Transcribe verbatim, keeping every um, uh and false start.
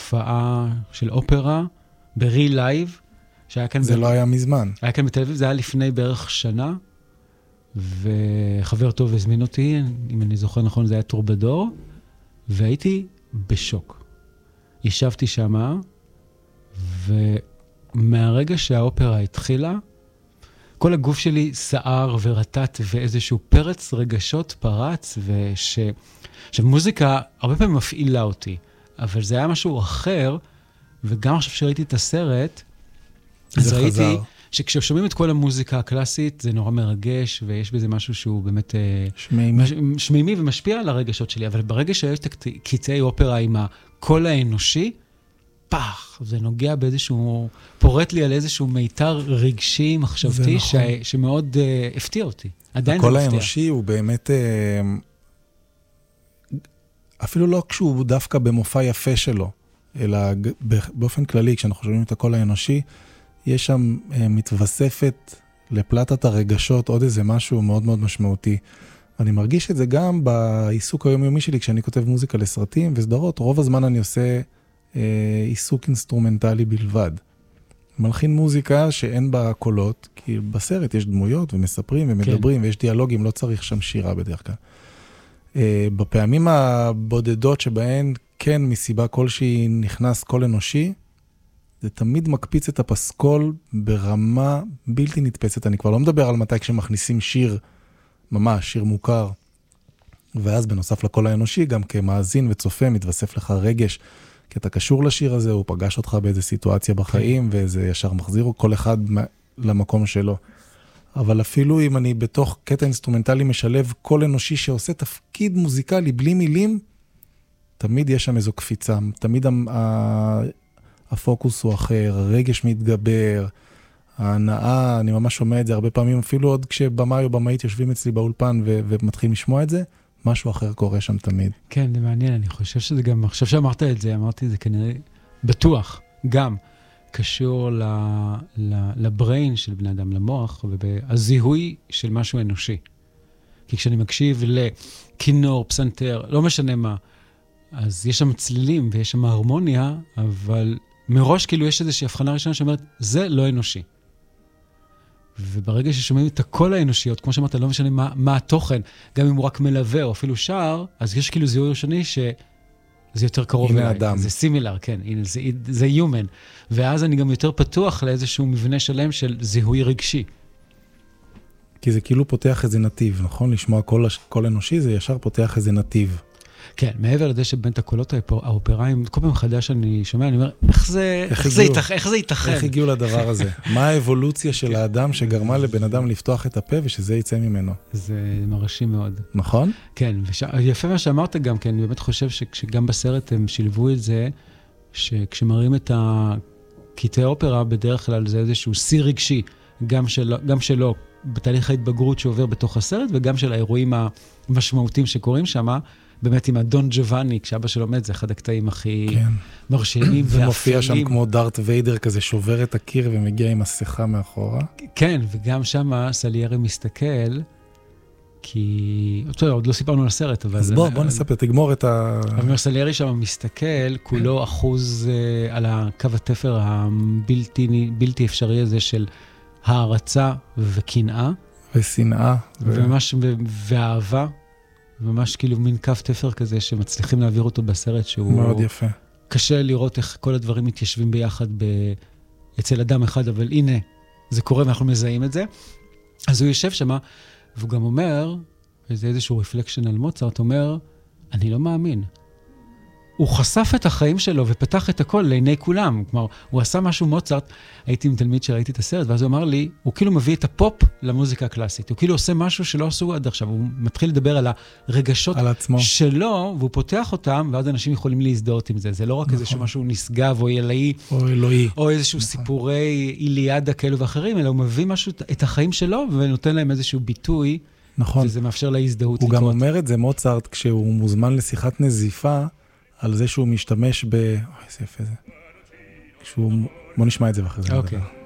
הופעה של אופרה, ברי לייב, שהיה כאן... זה ב... לא היה מזמן. היה כאן בתל אביב, זה היה לפני בערך שנה, וחבר טוב הזמין אותי, אם אני זוכר נכון, זה היה טורבדור, והייתי בשוק. ישבתי שמה, ומהרגע שהאופרה התחילה, כל הגוף שלי סער ורטט, ואיזשהו פרץ רגשות פרץ, וש... שמוזיקה הרבה פעמים מפעילה אותי, אבל זה היה משהו אחר, וגם עכשיו שראיתי את הסרט, אז ראיתי חזר. שכששומעים את כל המוזיקה הקלאסית, זה נורא מרגש, ויש בזה משהו שהוא באמת שמימי, מש... שמימי ומשפיע על הרגשות שלי, אבל ברגע שיש את קטעי אופרה עם הקול האנושי, פח, זה נוגע באיזשהו, פורט לי על איזשהו מיתר רגשי, מחשבתי, נכון. ש... שמאוד uh, הפתיע אותי. עדיין זה מפתיע. הקול האנושי הוא באמת, אפילו לא כשהוא דווקא במופע יפה שלו, אלא באופן כללי, כשאנחנו שומעים את הקול האנושי, יש שם מתווספת לפלטת הרגשות עוד איזה משהו מאוד מאוד משמעותי. אני מרגיש את זה גם בעיסוק היומיומי שלי, כשאני כותב מוזיקה לסרטים וסדרות, רוב הזמן אני עושה אה, עיסוק אינסטרומנטלי בלבד. מלחין מוזיקה שאין בה קולות, כי בסרט יש דמויות ומספרים ומדברים, כן. ויש דיאלוגים, לא צריך שם שירה בדרך כלל. אה, בפעמים הבודדות שבהן, כן, מסיבה כלשהי נכנס קול אנושי, זה תמיד מקפיץ את הפסקול ברמה בלתי נתפסת. אני כבר לא מדבר על מתי כשמכניסים שיר, ממש שיר מוכר, ואז בנוסף לקול האנושי, גם כמאזין וצופה, מתווסף לך רגש, כי אתה קשור לשיר הזה, הוא פגש אותך באיזו סיטואציה בחיים, וזה ישר מחזיר כל אחד למקום שלו. אבל אפילו אם אני בתוך קטע אינסטרומנטלי משלב קול אנושי שעושה תפקיד מוזיקלי בלי מילים, תמיד יש שם איזו קפיצה, תמיד ה... הפוקוס הוא אחר, הרגש מתגבר, ההנאה, אני ממש שומע את זה הרבה פעמים, אפילו עוד כשבמאי או במאית יושבים אצלי באולפן ו- ומתחילים לשמוע את זה, משהו אחר קורה שם תמיד. כן, זה מעניין, אני חושב שזה גם, עכשיו שאמרת את זה, אמרתי, זה כנראה בטוח, גם קשור ל- ל- לבריין של בני אדם, למוח, והזיהוי של משהו אנושי. כי כשאני מקשיב לכינור, פסנתר, לא משנה מה, אז יש שם צלילים ויש שם הרמוניה, אבל מראש כאילו יש איזושהי הבחנה ראשונה שאומרת, זה לא אנושי. וברגע ששומעים את הקול האנושיות, כמו שאמרת, לא משנה מה, מה התוכן, גם אם הוא רק מלווה או אפילו שר, אז יש כאילו זיהוי ראשוני שזה יותר קרוב הנה אדם. זה סימילר, כן, הנה, זה, זה human. ואז אני גם יותר פתוח לאיזשהו מבנה שלם של זיהוי רגשי. כי זה כאילו פותח איזה נתיב, נכון? לשמוע קול, קול אנושי, זה ישר פותח איזה נתיב. כן, מעבר לזה שבין את הקולות האופריים, כל פעם חדש אני שומע, אני אומר, איך זה, איך זה ייתכן? איך זה ייתכן? איך הגיעו לדבר הזה? מה האבולוציה של האדם שגרמה לבן אדם לפתוח את הפה ושזה יצא ממנו? זה מרשים מאוד. נכון? כן, יפה מה שאמרת גם, כי אני באמת חושב שגם בסרט הם שילבו את זה, שכשמראים את הקטעי האופרה, בדרך כלל זה איזשהו סיר רגשי, גם שלו, גם שלו, בתהליך ההתבגרות שעובר בתוך הסרט, וגם של האירועים המשמעותיים שקורים שם, באמת עם הדון ג'ובאני, כשאבא שלו מת, זה אחד הקטעים הכי כן. מרשימים ואפלים. זה מופיע שם כמו דארט ויידר כזה, שובר את הקיר ומגיע עם השיחה מאחורה. כן, וגם שם סליירי מסתכל, כי... טוב, עוד לא סיפרנו על הסרט, אבל... אז בוא, בוא נספר, תגמור את ה... אבל סליירי שם מסתכל, כולו אחוז uh, על הקו התפר הבלתי בלתי אפשרי הזה של הערצה וקנאה. ושנאה. וממש, ו... ואהבה. ממש כאילו מין קו תפר כזה שמצליחים להעביר אותו בסרט שהוא... מאוד יפה. קשה לראות איך כל הדברים מתיישבים ביחד ב... אצל אדם אחד, אבל הנה, זה קורה ואנחנו מזהים את זה. אז הוא יושב שמה, והוא גם אומר, וזה איזשהו רפלקשן על מוצרט, אומר, אני לא מאמין. הוא חשף את החיים שלו ופתח את הכל לעיני כולם. כלומר, הוא עשה משהו מוצרט, הייתי עם תלמיד שראיתי את הסרט, ואז הוא אמר לי, הוא כאילו מביא את הפופ למוזיקה הקלאסית. הוא כאילו עושה משהו שלא עשו עד עכשיו. הוא מתחיל לדבר על הרגשות על שלו, והוא פותח אותם, ואז אנשים יכולים להזדהות עם זה. זה לא רק נכון. איזשהו משהו נשגב או ילאי, או אלוהי. או איזשהו נכון. סיפורי איליאדה כאלו ואחרים, אלא הוא מביא משהו, את החיים שלו, ונותן להם איזשהו ביטוי, נכון. וזה מאפשר להזדהות. הוא לקרות. גם אומר את זה, מוצרט, כשהוא מוזמן לשיחת נזיפה, על זה שהוא משתמש ב... אוי, איזה יפה זה. כשהוא... בוא נשמע את זה ואחרי זה. אוקיי.